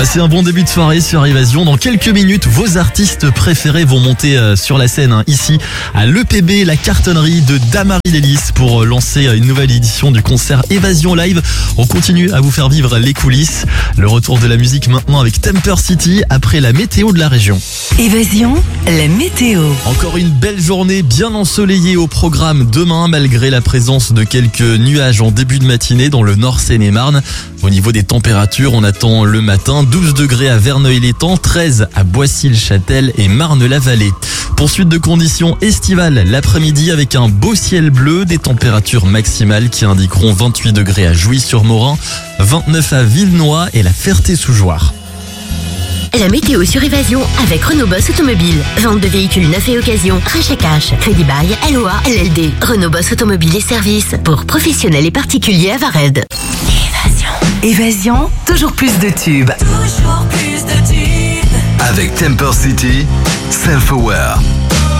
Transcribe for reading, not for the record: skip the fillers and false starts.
Passez un bon début de soirée sur Évasion. Dans quelques minutes, vos artistes préférés vont monter sur la scène ici à l'EPB, la cartonnerie de Damary Lélis pour lancer une nouvelle édition du concert Évasion Live. On continue à vous faire vivre les coulisses. Le retour de la musique maintenant avec Temper City après la météo de la région. Évasion, la météo. Encore une belle journée bien ensoleillée au programme demain malgré la présence de quelques nuages en début de matinée dans le nord Seine-et-Marne. Au niveau des températures, on attend le matin 12 degrés à Verneuil-l'Étang, 13 à Boissy-le-Châtel et Marne-la-Vallée. Poursuite de conditions estivales l'après-midi avec un beau ciel bleu, des températures maximales qui indiqueront 28 degrés à Jouy-sur-Morin, 29 à Villenoy et la Ferté-sous-Jouarre. La météo sur Évasion avec Renault Boss Automobile. Vente de véhicules neufs et occasion, rachat cash, crédit bail, LOA, LLD. Renault Boss Automobile et services pour professionnels et particuliers à Vared. Évasion, toujours plus de tubes. Toujours plus de tubes. Avec Temper City, Self-Aware.